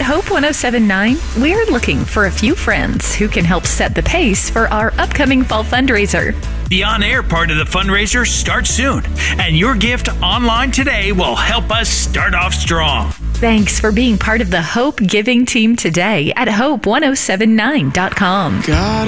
Hope 1079, we're looking for a few friends who can help set the pace for our upcoming fall fundraiser. The on-air part of the fundraiser starts soon, and your gift online today will help us start off strong. Thanks for being part of the Hope Giving team today at hope1079.com.